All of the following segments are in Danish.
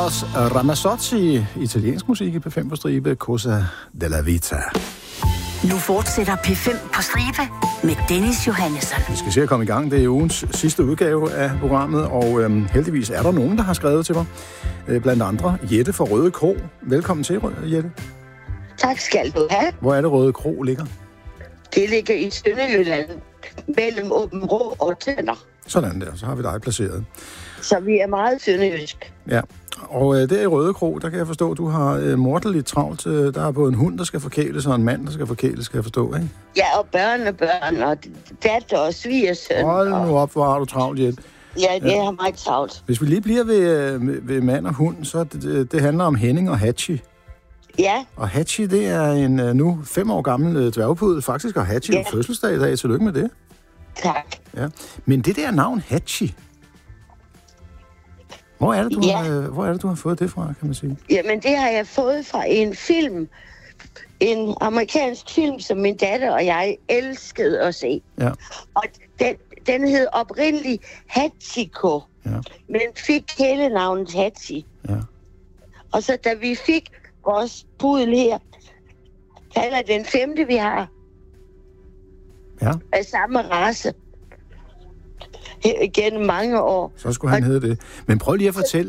Eros Ramazzotti, italiensk musik i P5 på stribe, Cosa della Vita. Nu fortsætter P5 på stribe med Dennis Johannesson. Vi skal se at komme i gang. Det er ugens sidste udgave af programmet, og heldigvis er der nogen, der har skrevet til mig. Blandt andre Jette fra Røde Kro. Velkommen til, Jette. Tak skal du have. Hvor er det Røde Kro ligger? Det ligger i Sønderjylland, mellem Aabenraa og Tønder. Sådan der, så har vi dig placeret. Så vi er meget sønderjysk. Ja, og der i Røde Kro, der kan jeg forstå, at du har morderligt travlt. Der er både en hund, der skal forkæles, og en mand, der skal forkæles, skal jeg forstå, ikke? Ja, og børn, og datter og svigersøn. Hold nu op, hvor har du travlt, Jette. Ja, det er meget travlt. Hvis vi lige bliver ved mand og hund, så det handler om Henning og Hachi. Ja. Og Hachi, det er en nu 5 år gammel dværgpuddel. Faktisk har Hachi jo fødselsdag i dag. Tillykke med det. Tak. Ja. Men det der navn, Hachi, hvor er det, du har fået det fra, kan man sige? Jamen, det har jeg fået fra en film. En amerikansk film, som min datter og jeg elskede at se. Ja. Og den hed oprindeligt Hachiko, men fik hele navnet Hachi. Ja. Og så da vi fik vores puddel her, han er den 5. vi har, af samme race, gennem mange år. Så skulle han hedde det. Men prøv lige at fortælle,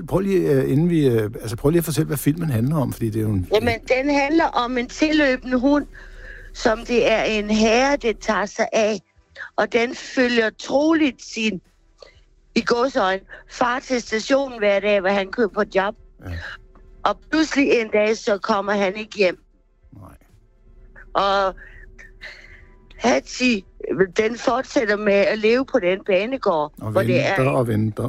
hvad filmen handler om, fordi det er jo en... Jamen, den handler om en tilløbende hund, som det er en herre, det tager sig af, og den følger troligt sin, i gåseøjne, far til stationen hver dag, hvor han kører på job. Ja. Og pludselig en dag, så kommer han ikke hjem. Nej. Og Hachi, den fortsætter med at leve på den banegård. Og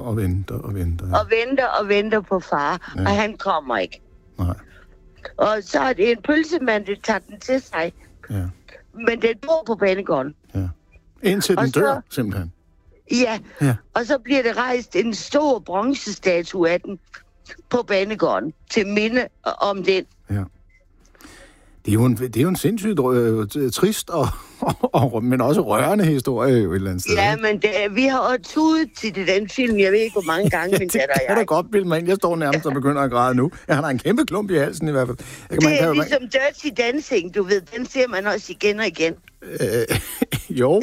venter på far, og han kommer ikke. Nej. Og så er det en pølsemand, der tager den til sig. Ja. Men den bor på banegården. Ja. Indtil den dør, simpelthen. Ja, og så bliver det rejst en stor bronzestatue af den på banegården, til minde om den. Ja. Det er jo en sindssygt trist men også rørende historie jo et eller andet sted. Ja, men vi har også tudet til den film, jeg ved ikke, hvor mange gange, min datter og jeg. Det kan da godt bilde mig ind. Jeg står nærmest og begynder at græde nu. Jeg har en kæmpe klump i halsen i hvert fald. Det er ligesom Dirty Dancing, du ved. Den ser man også igen og igen. Jo.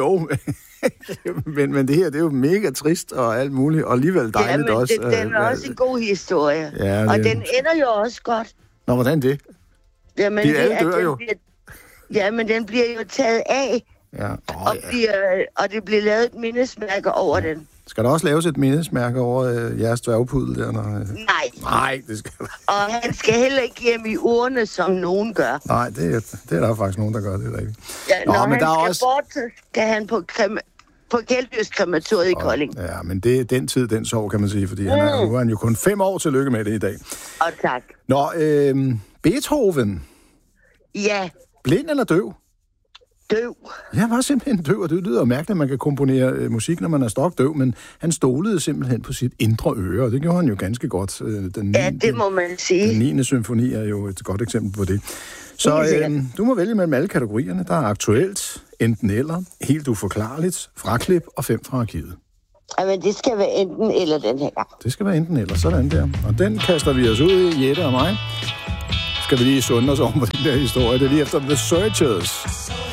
men det her, det er jo mega trist og alt muligt, og alligevel dejligt også. Den er også en god historie. Ja, og den ender jo også godt. Nå, hvordan det? Jamen, de alle dør jo. Men den bliver jo taget af, og det bliver lavet et mindesmærke over den. Skal der også laves et mindesmærke over jeres dværgpuddel der? Nej, det skal der. Og han skal heller ikke hjem i urne, som nogen gør. Nej, det er der faktisk nogen, der gør, det er rigtigt. Ja, når han skal bort, skal han på Kælddyrskrematoriet i Kolding. Ja, men det er den tid, den sorg, kan man sige, fordi nu er han jo kun 5 år. Tillykke med det i dag. Og tak. Nå, Beethoven. Ja. Blind eller døv? Døv. Jeg var simpelthen døv, og det lyder mærkeligt, at man kan komponere musik, når man er stokdøv, men han stolede simpelthen på sit indre øre, og det gjorde han jo ganske godt. Det må man sige. Den 9. symfoni er jo et godt eksempel på det. Så du må vælge mellem alle kategorierne. Der er aktuelt, enten eller, helt uforklarligt, fraklip og 5 fra arkivet. Jamen, det skal være enten eller den her gang. Det skal være enten eller, sådan der. Og den kaster vi os ud i, Jette og mig. Skal vi lige sunde os om på den der historie. Det er lige efter The Searchers.